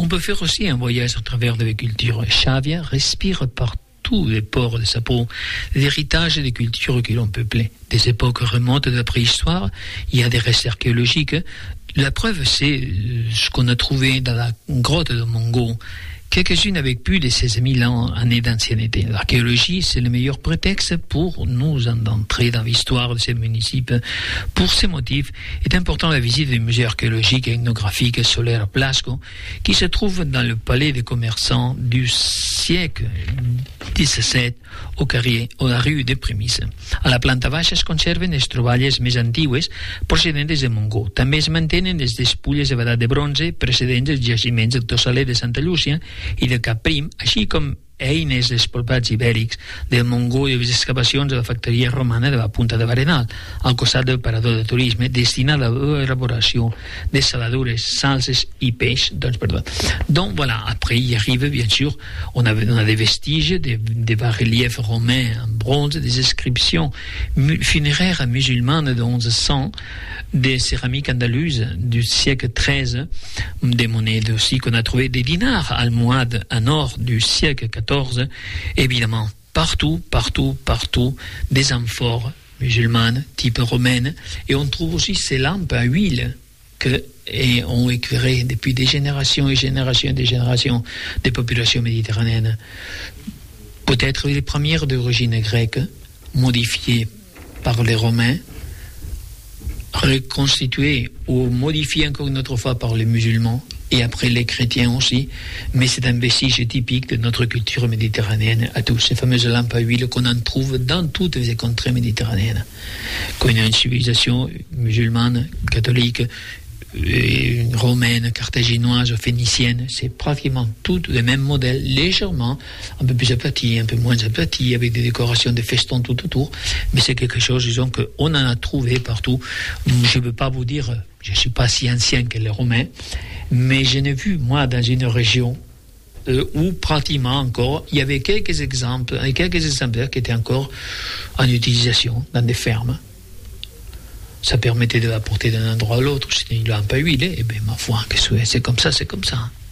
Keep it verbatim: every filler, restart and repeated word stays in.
On peut faire aussi un voyage à travers des cultures. Xavier respire partout les pores de sa peau, l'héritage des cultures qui l'ont peuplé. Des époques remontent de la préhistoire, il y a des restes archéologiques. La preuve, c'est ce qu'on a trouvé dans la grotte de Mongo, quelques-unes avec plus de seize mille ans, années d'ancienneté. L'archéologie, c'est le meilleur prétexte pour nous entrer dans l'histoire de ces municipes. Pour ces motifs, est important la visite du musée archéologique et ethnographique Soler Blasco, qui se trouve dans le palais des commerçants du siècle dix-sept, au carrer, a la rue des Premisses. A la planta baixa es conserven les troballes més antigues procedents de Montgó. També es mantenen les despulles de l'edat de bronze precedents dels jaciments del Tossaler de Santa Llúcia i del Cap Prim, així com eines dels poblats ibèrics del Montgó i les excavacions de la factoria romana de la Punta de Barenal, al costat del parador de turisme destinat a l'elaboració de saladures, salses i peix. Donc, pardon. Donc, voilà, après, il arrive, bien sûr, on a, on a des vestiges, des, des bas-reliefs romains en bronze, des inscriptions funéraires musulmanes de onze cents, des céramiques andaluses du siècle treize, des monnaies aussi qu'on a trouvées, des dinars almohades en or du siècle quatorze, évidemment, partout, partout, partout, des amphores musulmanes, type romaine, et on trouve aussi ces lampes à huile que et ont éclairé depuis des générations et générations et des générations des populations méditerranéennes. Peut-être les premières d'origine grecque, modifiées par les Romains, reconstituées ou modifiées encore une autre fois par les musulmans et après les chrétiens aussi, mais c'est un vestige typique de notre culture méditerranéenne à tous, ces fameuses lampes à huile qu'on en trouve dans toutes les contrées méditerranéennes. Qu'on a une civilisation musulmane, catholique, une romaine, carthaginoise, phénicienne, c'est pratiquement toutes les mêmes modèles, légèrement, un peu plus aplatis, un peu moins aplatis, avec des décorations de festons tout autour, mais c'est quelque chose, disons, qu'on en a trouvé partout. Je ne veux pas vous dire, je ne suis pas si ancien que les Romains, mais je n'ai vu, moi, dans une région euh, où pratiquement encore, il y avait quelques exemples, quelques exemplaires qui étaient encore en utilisation dans des fermes. Ça permettait de la porter d'un endroit à l'autre. C'était une lampe à huile, et bien, ma foi, que c'est comme ça, c'est comme ça.